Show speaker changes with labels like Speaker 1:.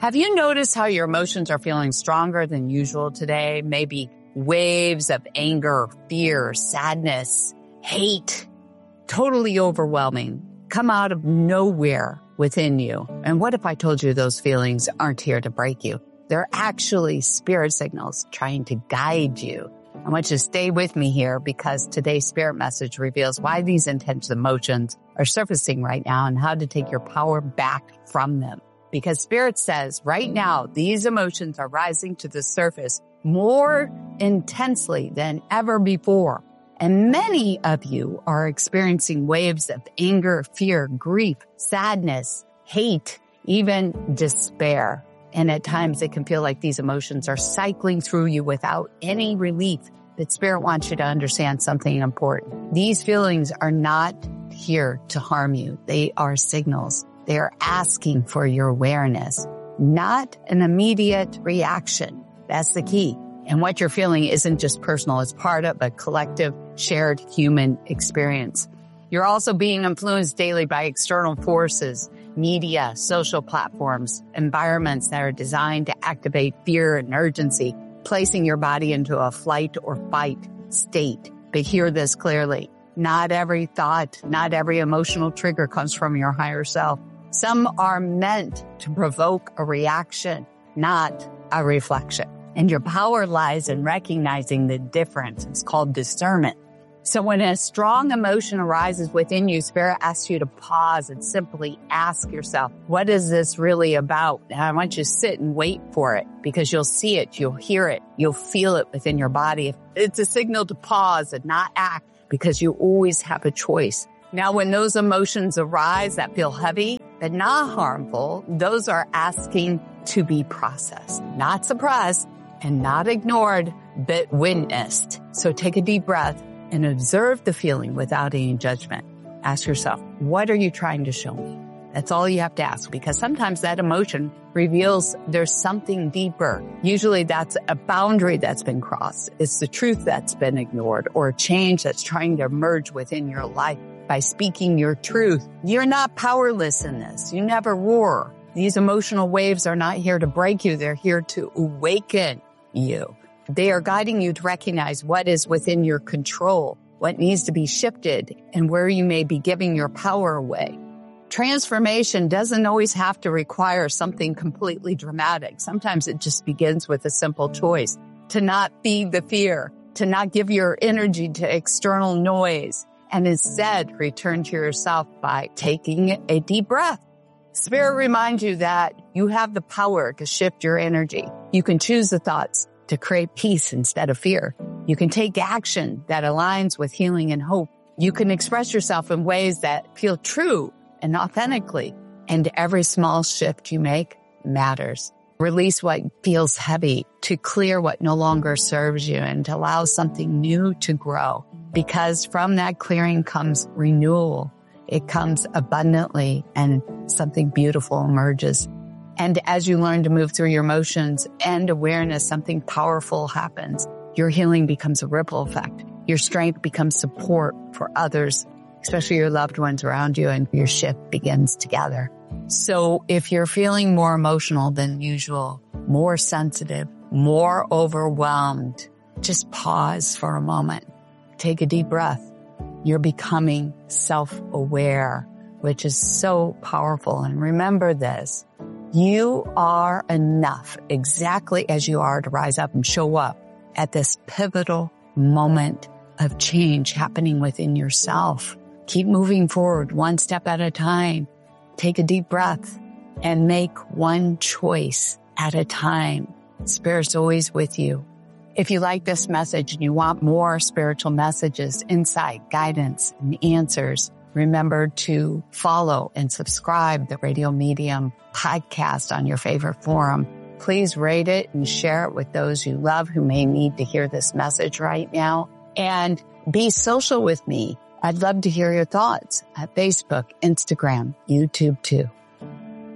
Speaker 1: Have you noticed how your emotions are feeling stronger than usual today? Maybe waves of anger, fear, sadness, hate, totally overwhelming, come out of nowhere within you. And what if I told you those feelings aren't here to break you? They're actually spirit signals trying to guide you. I want you to stay with me here because today's spirit message reveals why these intense emotions are surfacing right now and how to take your power back from them. Because spirit says right now, these emotions are rising to the surface more intensely than ever before. And many of you are experiencing waves of anger, fear, grief, sadness, hate, even despair. And at times it can feel like these emotions are cycling through you without any relief. But Spirit wants you to understand something important. These feelings are not here to harm you. They are signals. They are asking for your awareness, not an immediate reaction. That's the key. And what you're feeling isn't just personal. It's part of a collective, shared human experience. You're also being influenced daily by external forces, media, social platforms, environments that are designed to activate fear and urgency, placing your body into a flight or fight state. But hear this clearly. Not every thought, not every emotional trigger comes from your higher self. Some are meant to provoke a reaction, not a reflection. And your power lies in recognizing the difference. It's called discernment. So when a strong emotion arises within you, Spirit asks you to pause and simply ask yourself, what is this really about? And I want you to sit and wait for it because you'll see it, you'll hear it, you'll feel it within your body. It's a signal to pause and not act because you always have a choice. Now, when those emotions arise that feel heavy but not harmful, those are asking to be processed, not suppressed and not ignored, but witnessed. So take a deep breath and observe the feeling without any judgment. Ask yourself, what are you trying to show me? That's all you have to ask because sometimes that emotion reveals there's something deeper. Usually that's a boundary that's been crossed. It's the truth that's been ignored or a change that's trying to emerge within your life by speaking your truth. You're not powerless in this. You never were. These emotional waves are not here to break you. They're here to awaken you. They are guiding you to recognize what is within your control, what needs to be shifted, and where you may be giving your power away. Transformation doesn't always have to require something completely dramatic. Sometimes it just begins with a simple choice to not feed the fear, to not give your energy to external noise, and instead return to yourself by taking a deep breath. Spirit reminds you that you have the power to shift your energy. You can choose the thoughts to create peace instead of fear. You can take action that aligns with healing and hope. You can express yourself in ways that feel true and authentically. And every small shift you make matters. Release what feels heavy to clear what no longer serves you and to allow something new to grow. Because from that clearing comes renewal. It comes abundantly and something beautiful emerges. And as you learn to move through your emotions and awareness, something powerful happens. Your healing becomes a ripple effect. Your strength becomes support for others, especially your loved ones around you, and your shift begins together. So if you're feeling more emotional than usual, more sensitive, more overwhelmed, just pause for a moment. Take a deep breath. You're becoming self-aware, which is so powerful. And remember this, you are enough exactly as you are to rise up and show up at this pivotal moment of change happening within yourself. Keep moving forward one step at a time. Take a deep breath and make one choice at a time. Spirit's always with you. If you like this message and you want more spiritual messages, insight, guidance, and answers, remember to follow and subscribe the Radio Medium podcast on your favorite forum. Please rate it and share it with those you love who may need to hear this message right now. And be social with me. I'd love to hear your thoughts at Facebook, Instagram, YouTube too.